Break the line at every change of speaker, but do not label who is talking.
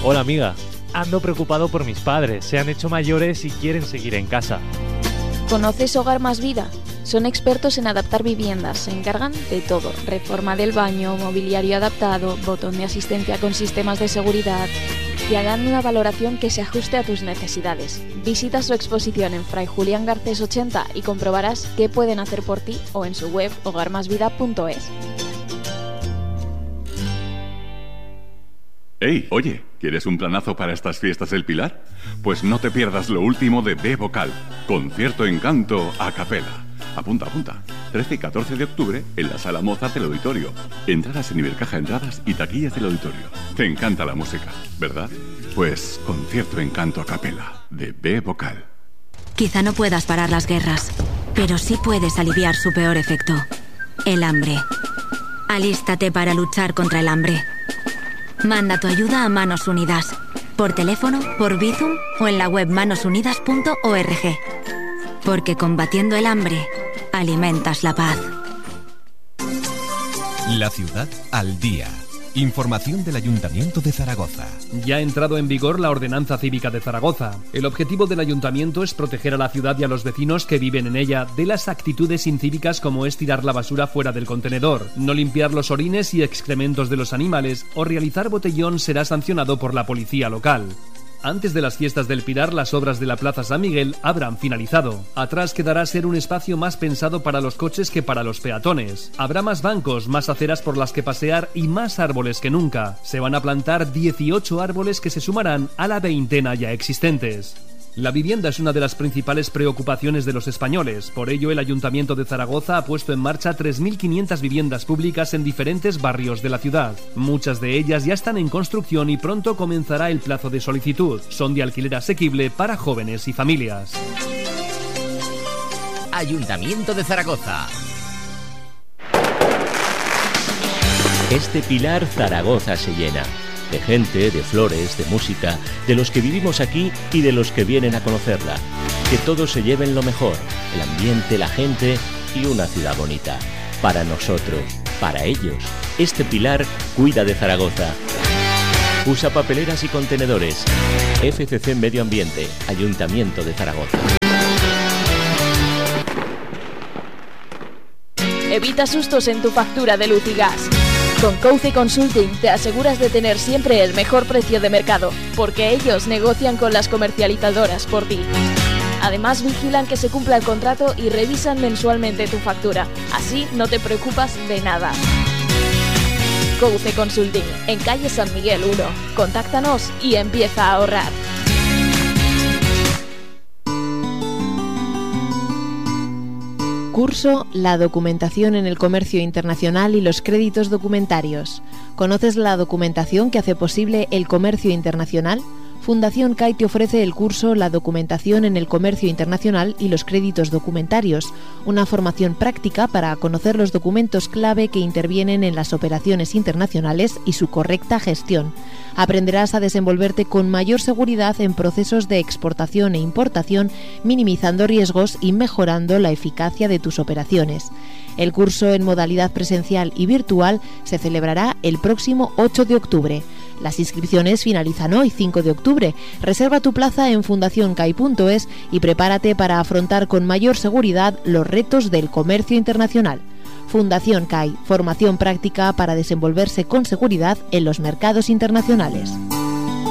Hola amiga, ando preocupado por mis padres, se han hecho mayores y quieren seguir en casa.
¿Conoces Hogar Más Vida? Son expertos en adaptar viviendas, se encargan de todo, reforma del baño, mobiliario adaptado, botón de asistencia con sistemas de seguridad. Te harán una valoración que se ajuste a tus necesidades. Visita su exposición en Fray Julián Garcés 80 y comprobarás qué pueden hacer por ti o en su web hogarmasvida.es.
¡Ey! Oye, ¿quieres un planazo para estas fiestas del Pilar? Pues no te pierdas lo último de B Vocal, Concierto Encanto a capela. Apunta, apunta. 13 y 14 de octubre en la Sala Mozart del Auditorio. Entradas en Ibercaja Entradas y taquillas del auditorio. Te encanta la música, ¿verdad? Pues Concierto Encanto a capela de B Vocal.
Quizá no puedas parar las guerras, pero sí puedes aliviar su peor efecto: el hambre. Alístate para luchar contra el hambre. Manda tu ayuda a Manos Unidas, por teléfono, por Bizum o en la web manosunidas.org. Porque combatiendo el hambre, alimentas la paz.
La ciudad al día. Información del Ayuntamiento de Zaragoza.
Ya ha entrado en vigor la Ordenanza Cívica de Zaragoza. El objetivo del Ayuntamiento es proteger a la ciudad y a los vecinos que viven en ella de las actitudes incívicas como es tirar la basura fuera del contenedor, no limpiar los orines y excrementos de los animales o realizar botellón será sancionado por la policía local. Antes de las fiestas del Pilar, las obras de la Plaza San Miguel habrán finalizado. Atrás quedará ser un espacio más pensado para los coches que para los peatones. Habrá más bancos, más aceras por las que pasear y más árboles que nunca. Se van a plantar 18 árboles que se sumarán a la veintena ya existentes. La vivienda es una de las principales preocupaciones de los españoles. Por ello, el Ayuntamiento de Zaragoza ha puesto en marcha 3.500 viviendas públicas en diferentes barrios de la ciudad. Muchas de ellas ya están en construcción y pronto comenzará el plazo de solicitud. Son de alquiler asequible para jóvenes y familias.
Ayuntamiento de Zaragoza.
Este Pilar, Zaragoza se llena. De gente, de flores, de música, de los que vivimos aquí y de los que vienen a conocerla. Que todos se lleven lo mejor, el ambiente, la gente y una ciudad bonita. Para nosotros, para ellos, este Pilar cuida de Zaragoza. Usa papeleras y contenedores. FCC Medio Ambiente, Ayuntamiento de Zaragoza.
Evita sustos en tu factura de luz y gas. Con Couce Consulting te aseguras de tener siempre el mejor precio de mercado, porque ellos negocian con las comercializadoras por ti. Además, vigilan que se cumpla el contrato y revisan mensualmente tu factura. Así no te preocupas de nada. Couce Consulting, en calle San Miguel 1. Contáctanos y empieza a ahorrar. Curso La documentación en el comercio internacional y los créditos documentarios. ¿Conoces la documentación que hace posible el comercio internacional? Fundación CAI te ofrece el curso La documentación en el comercio internacional y los créditos documentarios, una formación práctica para conocer los documentos clave que intervienen en las operaciones internacionales y su correcta gestión. Aprenderás a desenvolverte con mayor seguridad en procesos de exportación e importación, minimizando riesgos y mejorando la eficacia de tus operaciones. El curso en modalidad presencial y virtual se celebrará el próximo 8 de octubre. Las inscripciones finalizan hoy, 5 de octubre. Reserva tu plaza en fundacioncai.es y prepárate para afrontar con mayor seguridad los retos del comercio internacional. Fundación CAI, formación práctica para desenvolverse con seguridad en los mercados internacionales.